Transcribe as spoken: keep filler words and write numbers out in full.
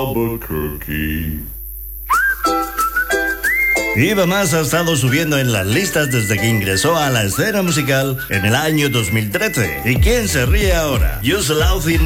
Albuquerque. Eva Max ha estado subiendo en las listas desde que ingresó a la escena musical en el año dos mil trece. ¿Y quién se ríe ahora? Just Laughing